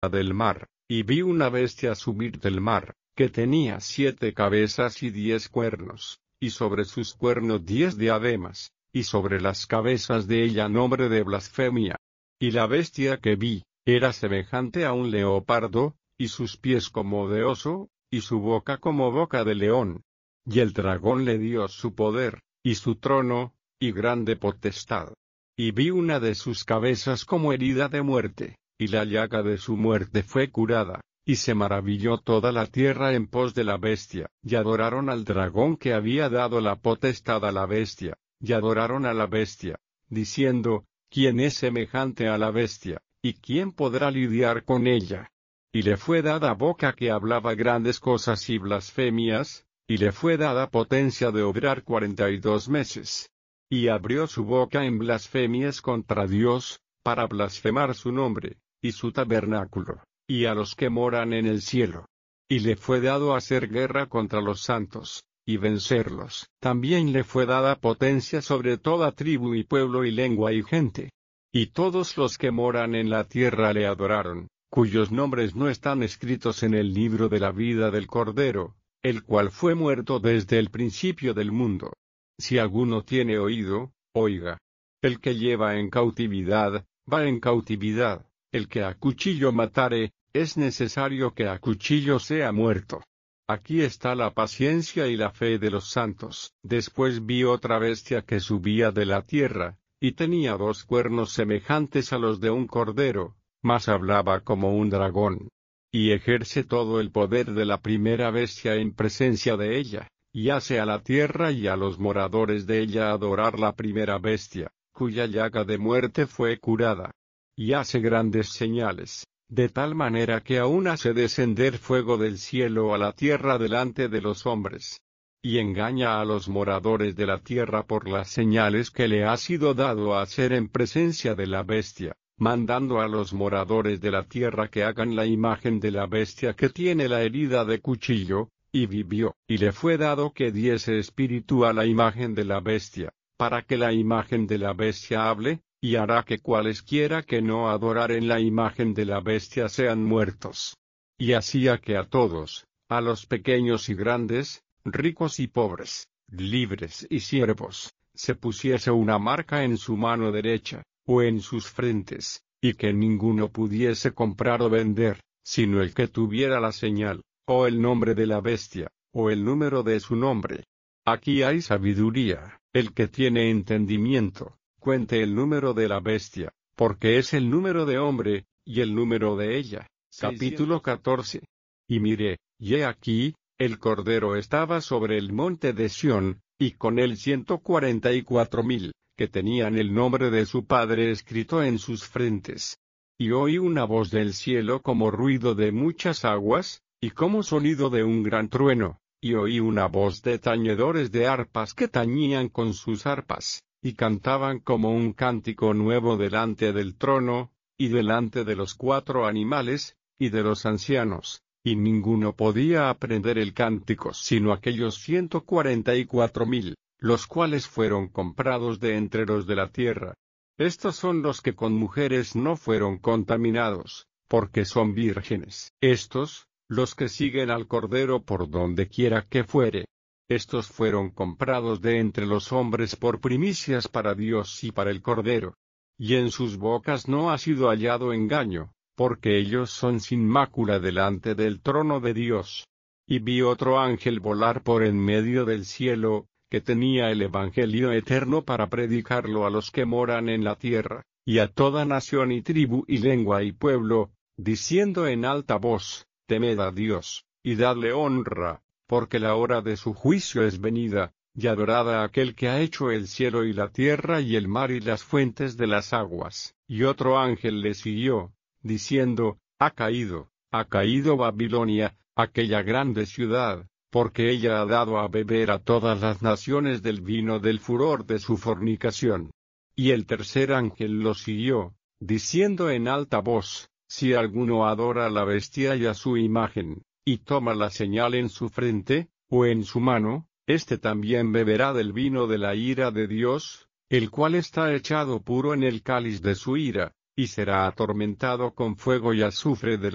del mar, y vi una bestia subir del mar, que tenía 7 cabezas y 10 cuernos, y sobre sus cuernos 10 diademas, y sobre las cabezas de ella nombre de blasfemia. Y la bestia que vi, era semejante a un leopardo, y sus pies como de oso, y su boca como boca de león. Y el dragón le dio su poder, y su trono, y grande potestad. Y vi una de sus cabezas como herida de muerte, y la llaga de su muerte fue curada, y se maravilló toda la tierra en pos de la bestia, y adoraron al dragón que había dado la potestad a la bestia, y adoraron a la bestia, diciendo, ¿quién es semejante a la bestia, y quién podrá lidiar con ella? Y le fue dada boca que hablaba grandes cosas y blasfemias, y le fue dada potencia de obrar 42 meses. Y abrió su boca en blasfemias contra Dios, para blasfemar su nombre, y su tabernáculo, y a los que moran en el cielo. Y le fue dado hacer guerra contra los santos, y vencerlos. También le fue dada potencia sobre toda tribu y pueblo y lengua y gente. Y todos los que moran en la tierra le adoraron, cuyos nombres no están escritos en el libro de la vida del Cordero, el cual fue muerto desde el principio del mundo. Si alguno tiene oído, oiga. El que lleva en cautividad, va en cautividad. El que a cuchillo matare, es necesario que a cuchillo sea muerto. Aquí está la paciencia y la fe de los santos. Después vi otra bestia que subía de la tierra, y tenía 2 cuernos semejantes a los de un cordero, mas hablaba como un dragón. Y ejerce todo el poder de la primera bestia en presencia de ella, y hace a la tierra y a los moradores de ella adorar la primera bestia, cuya llaga de muerte fue curada. Y hace grandes señales, de tal manera que aún hace descender fuego del cielo a la tierra delante de los hombres. Y engaña a los moradores de la tierra por las señales que le ha sido dado a hacer en presencia de la bestia, mandando a los moradores de la tierra que hagan la imagen de la bestia que tiene la herida de cuchillo, y vivió, y le fue dado que diese espíritu a la imagen de la bestia, para que la imagen de la bestia hable, y hará que cualesquiera que no adoraren la imagen de la bestia sean muertos. Y hacía que a todos, a los pequeños y grandes, ricos y pobres, libres y siervos, se pusiese una marca en su mano derecha, o en sus frentes, y que ninguno pudiese comprar o vender, sino el que tuviera la señal, o el nombre de la bestia, o el número de su nombre. Aquí hay sabiduría. El que tiene entendimiento, cuente el número de la bestia, porque es el número de hombre, y el número de ella. Capítulo 14. Y miré, y he aquí, el Cordero estaba sobre el monte de Sión, y con él 144,000, que tenían el nombre de su Padre escrito en sus frentes. Y oí una voz del cielo como ruido de muchas aguas, y como sonido de un gran trueno, y oí una voz de tañedores de arpas que tañían con sus arpas, y cantaban como un cántico nuevo delante del trono, y delante de los 4 animales, y de los ancianos. Y ninguno podía aprender el cántico sino aquellos 144,000, los cuales fueron comprados de entre los de la tierra. Estos son los que con mujeres no fueron contaminados, porque son vírgenes. Estos, los que siguen al Cordero por donde quiera que fuere. Estos fueron comprados de entre los hombres por primicias para Dios y para el Cordero. Y en sus bocas no ha sido hallado engaño, porque ellos son sin mácula delante del trono de Dios. Y vi otro ángel volar por en medio del cielo, que tenía el Evangelio eterno para predicarlo a los que moran en la tierra, y a toda nación y tribu y lengua y pueblo, diciendo en alta voz, temed a Dios, y dadle honra, porque la hora de su juicio es venida, y adorad a aquel que ha hecho el cielo y la tierra y el mar y las fuentes de las aguas. Y otro ángel le siguió, diciendo, ha caído Babilonia, aquella grande ciudad, porque ella ha dado a beber a todas las naciones del vino del furor de su fornicación. Y el tercer ángel lo siguió, diciendo en alta voz, si alguno adora a la bestia y a su imagen, y toma la señal en su frente, o en su mano, éste también beberá del vino de la ira de Dios, el cual está echado puro en el cáliz de su ira, y será atormentado con fuego y azufre de